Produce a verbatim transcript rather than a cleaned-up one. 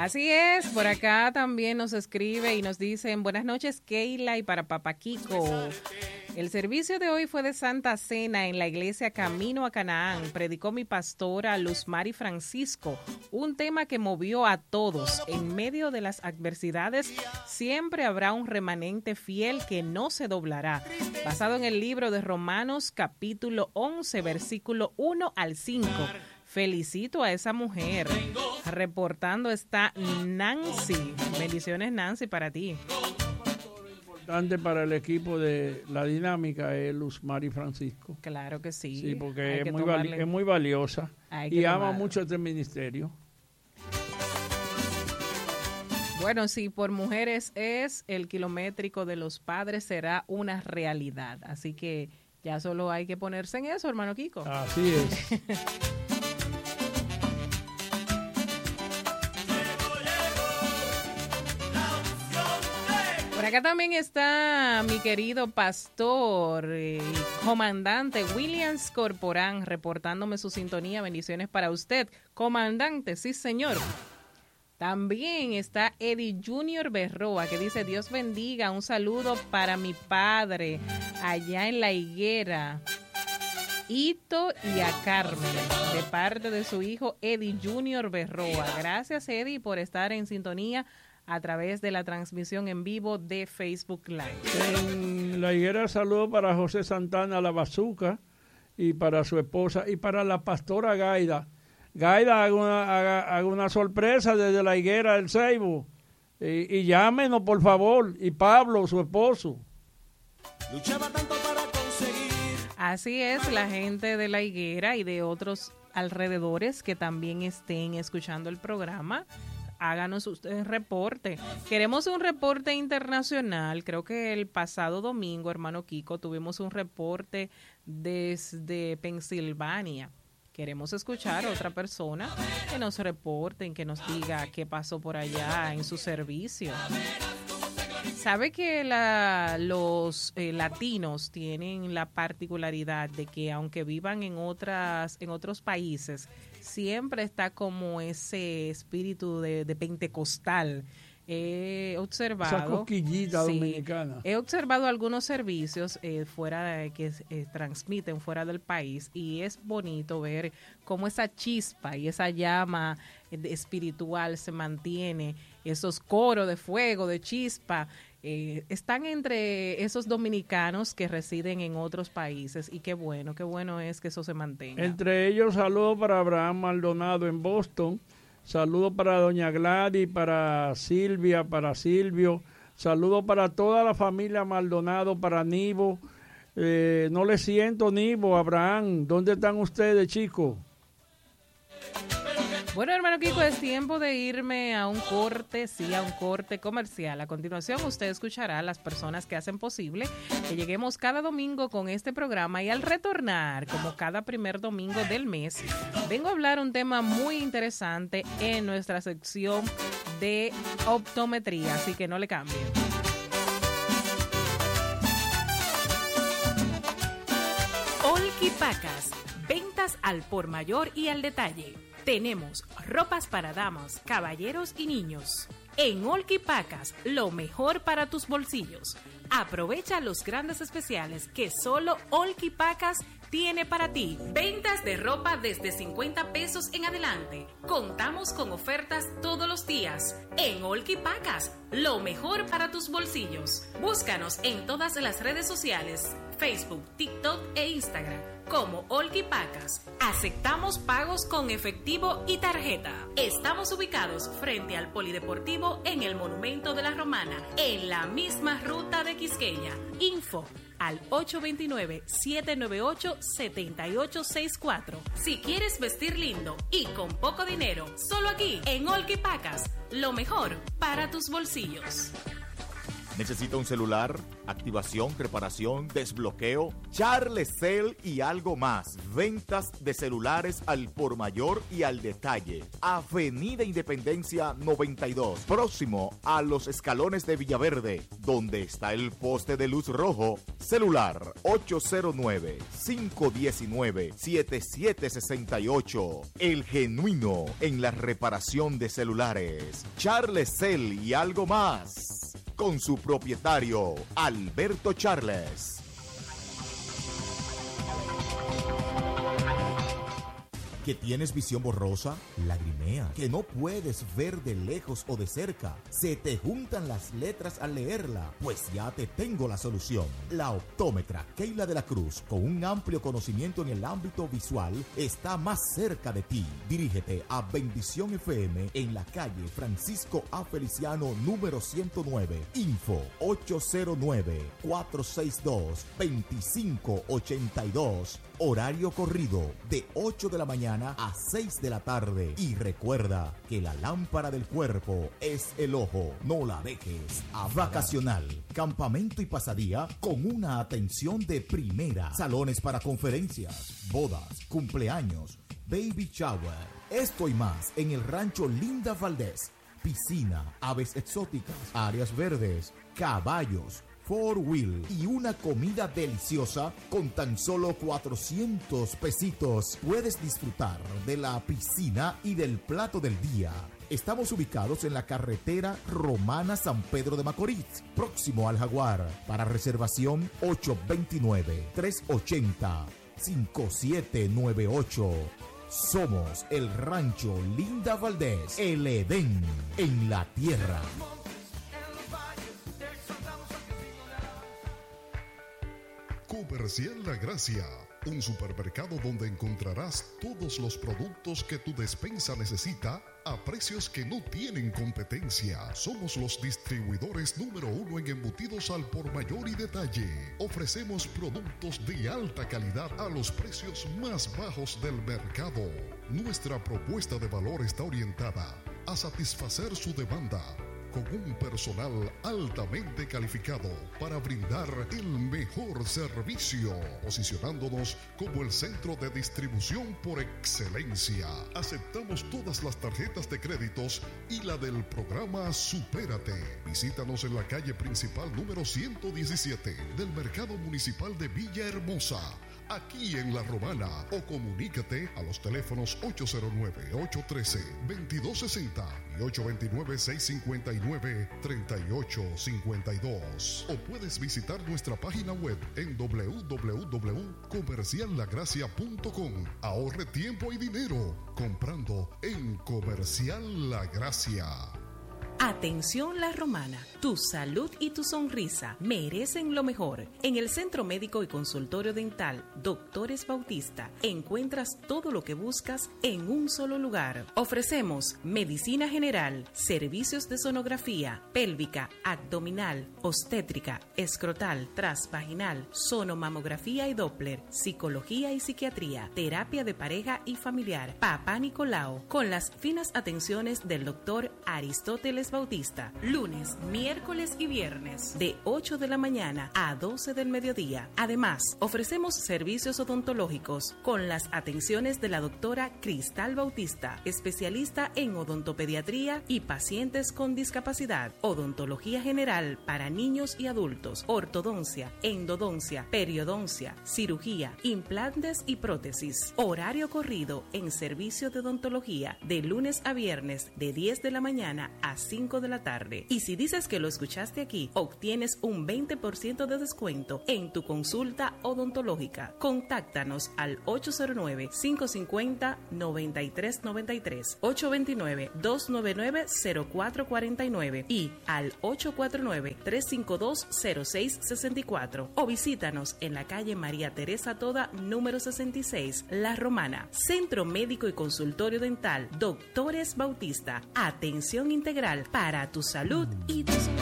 Así es, por acá también nos escribe y nos dicen, buenas noches Keila y para Papá Kiko. El servicio de hoy fue de Santa Cena en la iglesia Camino a Canaán. Predicó mi pastora Luz Mari Francisco, un tema que movió a todos. En medio de las adversidades siempre habrá un remanente fiel que no se doblará. Basado en el libro de Romanos capítulo once, versículo uno al cinco. Felicito a esa mujer. Reportando está Nancy. Bendiciones, Nancy, para ti. Importante para el equipo de la dinámica es Luz Mari Francisco. Claro que sí. Sí, porque es muy, vali- es muy valiosa y ama mucho este ministerio. Bueno, sí, por mujeres es el kilométrico de los padres será una realidad. Así que ya solo hay que ponerse en eso, hermano Kiko. Así es. Por acá también está mi querido pastor, eh, comandante Williams Corporán, reportándome su sintonía. Bendiciones para usted, comandante, sí señor. También está Eddie Junior Berroa, que dice, Dios bendiga, un saludo para mi padre, allá en La Higuera, Hito y a Carmen, de parte de su hijo Eddie Junior Berroa. Gracias, Eddie, por estar en sintonía a través de la transmisión en vivo de Facebook Live. En La Higuera, saludo para José Santana La Bazuca y para su esposa y para la pastora Gaida. Gaida, haga una, haga, haga una sorpresa desde La Higuera del Ceibo y, y llámenos, por favor. Y Pablo, su esposo. Luchaba tanto para conseguir. Así es, la gente de La Higuera y de otros alrededores que también estén escuchando el programa, háganos ustedes reporte. Queremos un reporte internacional. Creo que el pasado domingo, hermano Kiko, tuvimos un reporte desde Pensilvania. Queremos escuchar a otra persona que nos reporten, que nos diga qué pasó por allá en su servicio. ¿Sabe que la, los eh, latinos tienen la particularidad de que aunque vivan en otras en otros países, siempre está como ese espíritu de, de pentecostal? He observado, esa cosquillita sí, dominicana. He observado algunos servicios eh, fuera de, que eh, transmiten fuera del país y es bonito ver cómo esa chispa y esa llama eh, espiritual se mantiene, esos coros de fuego, de chispa, eh, están entre esos dominicanos que residen en otros países y qué bueno, qué bueno es que eso se mantenga. Entre ellos, saludos para Abraham Maldonado en Boston. Saludos para doña Gladys, para Silvia, para Silvio. Saludos para toda la familia Maldonado, para Nivo. Eh, no le siento, Nivo, Abraham. ¿Dónde están ustedes, chicos? Bueno, hermano Kiko, es tiempo de irme a un corte, sí, a un corte comercial. A continuación, usted escuchará a las personas que hacen posible que lleguemos cada domingo con este programa y al retornar, como cada primer domingo del mes, vengo a hablar un tema muy interesante en nuestra sección de optometría, así que no le cambien. Olki Pacas, ventas al por mayor y al detalle. Tenemos ropas para damas, caballeros y niños. En Olki Pacas, lo mejor para tus bolsillos. Aprovecha los grandes especiales que solo Olki Pacas tiene para ti. Ventas de ropa desde cincuenta pesos en adelante. Contamos con ofertas todos los días. En Olki Pacas, lo mejor para tus bolsillos. Búscanos en todas las redes sociales, Facebook, TikTok e Instagram como Olki Pacas. Aceptamos pagos con efectivo y tarjeta. Estamos ubicados frente al Polideportivo en el Monumento de la Romana, en la misma ruta de Quisqueya. Info al ocho dos nueve, siete nueve ocho, siete ocho seis cuatro. Si quieres vestir lindo y con poco dinero, solo aquí en Olki Pacas, lo mejor para tus bolsillos. ¿Necesita un celular? Activación, reparación, desbloqueo, Charlecel y algo más. Ventas de celulares al por mayor y al detalle. Avenida Independencia noventa y dos, próximo a los escalones de Villaverde, donde está el poste de luz rojo. Celular ocho cero nueve, cinco uno nueve, siete siete seis ocho. El genuino en la reparación de celulares. Charlecel y algo más. Con su propietario, Alberto Charles. ¿Que tienes visión borrosa? Lagrimea. ¿Que no puedes ver de lejos o de cerca? ¿Se te juntan las letras al leerla? Pues ya te tengo la solución. La optómetra Keila de la Cruz, con un amplio conocimiento en el ámbito visual, está más cerca de ti. Dirígete a Bendición F M en la calle Francisco A. Feliciano número ciento nueve. Info ocho cero nueve, cuatro seis dos, dos cinco ocho dos. Horario corrido de ocho de la mañana a seis de la tarde. Y recuerda que la lámpara del cuerpo es el ojo. No la dejes a vacacional. Campamento y pasadía con una atención de primera. Salones para conferencias, bodas, cumpleaños, baby shower. Esto y más en el rancho Linda Valdés. Piscina, aves exóticas, áreas verdes, caballos, four wheel y una comida deliciosa con tan solo cuatrocientos pesitos. Puedes disfrutar de la piscina y del plato del día. Estamos ubicados en la carretera Romana San Pedro de Macorís, próximo al Jaguar. Para reservación ocho dos nueve, tres ocho cero, cinco siete nueve ocho. Somos el Rancho Linda Valdés, el Edén en la tierra. Comercial La Gracia, un supermercado donde encontrarás todos los productos que tu despensa necesita a precios que no tienen competencia. Somos los distribuidores número uno en embutidos al por mayor y detalle. Ofrecemos productos de alta calidad a los precios más bajos del mercado. Nuestra propuesta de valor está orientada a satisfacer su demanda, con un personal altamente calificado para brindar el mejor servicio, posicionándonos como el centro de distribución por excelencia. Aceptamos todas las tarjetas de créditos y la del programa Supérate. Visítanos en la calle principal número ciento diecisiete del Mercado Municipal de Villahermosa, aquí en La Romana, o comunícate a los teléfonos ocho cero nueve, ocho uno tres, dos dos seis cero y ocho dos nueve, seis cinco nueve, tres ocho cinco dos, o puedes visitar nuestra página web en doble u doble u doble u punto comercial la gracia punto com. Ahorre tiempo y dinero comprando en Comercial La Gracia. Atención La Romana, tu salud y tu sonrisa merecen lo mejor. En el Centro Médico y Consultorio Dental Doctores Bautista encuentras todo lo que buscas en un solo lugar. Ofrecemos medicina general, servicios de sonografía, pélvica, abdominal, obstétrica, escrotal, transvaginal, sonomamografía y Doppler, psicología y psiquiatría, terapia de pareja y familiar, Papá Nicolau, con las finas atenciones del doctor Aristóteles Bautista, lunes, miércoles y viernes, de ocho de la mañana a doce del mediodía. Además, ofrecemos servicios odontológicos con las atenciones de la doctora Cristal Bautista, especialista en odontopediatría y pacientes con discapacidad, odontología general para niños y adultos, ortodoncia, endodoncia, periodoncia, cirugía, implantes y prótesis. Horario corrido en servicio de odontología de lunes a viernes de diez de la mañana a cinco de la tarde. Y si dices que lo escuchaste aquí, obtienes un veinte por ciento de descuento en tu consulta odontológica. Contáctanos al ocho cero nueve, cinco cinco cero, nueve tres nueve tres, ocho dos nueve, dos nueve nueve, cero cuatro cuatro nueve y al ocho cuatro nueve, tres cinco dos, cero seis seis cuatro, o visítanos en la calle María Teresa Toda, número sesenta y seis, La Romana. Centro Médico y Consultorio Dental Doctores Bautista. Atención integral para tu salud y tu salud.